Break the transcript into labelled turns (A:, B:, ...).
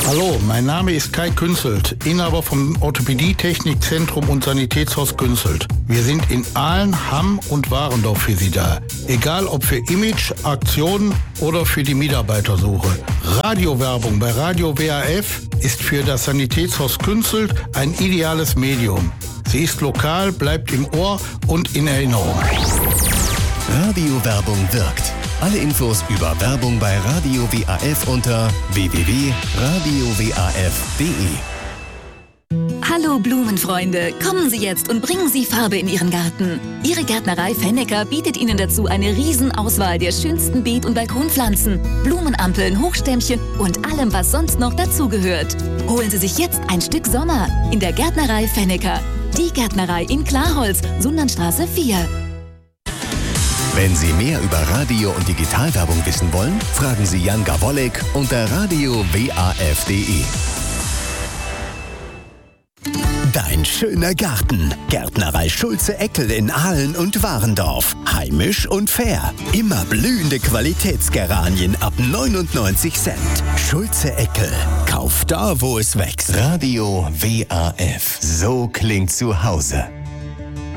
A: Hallo, mein Name ist Kai Künzelt, Inhaber vom Orthopädie-Technik-Zentrum und Sanitätshaus Künzelt. Wir sind in Aalen, Hamm und Warendorf für Sie da. Egal ob für Image, Aktionen oder für die Mitarbeitersuche. Radiowerbung bei Radio WAF ist für das Sanitätshaus Künzelt ein ideales Medium. Sie ist lokal, bleibt im Ohr und in Erinnerung.
B: Radiowerbung wirkt. Alle Infos über Werbung bei Radio WAF unter www.radiowaf.de.
C: Hallo Blumenfreunde, kommen Sie jetzt und bringen Sie Farbe in Ihren Garten. Ihre Gärtnerei Fennecker bietet Ihnen dazu eine Riesenauswahl der schönsten Beet- und Balkonpflanzen, Blumenampeln, Hochstämmchen und allem, was sonst noch dazugehört. Holen Sie sich jetzt ein Stück Sommer in der Gärtnerei Fennecker. Die Gärtnerei in Klarholz, Sundernstraße 4.
B: Wenn Sie mehr über Radio- und Digitalwerbung wissen wollen, fragen Sie Jan Gawolek unter radiowaf.de. Dein schöner Garten. Gärtnerei Schulze-Eckel in Aalen und Warendorf. Heimisch und fair. Immer blühende Qualitätsgeranien ab 99 Cent. Schulze-Eckel. Kauf da, wo es wächst. Radio WAF. So klingt zu Hause.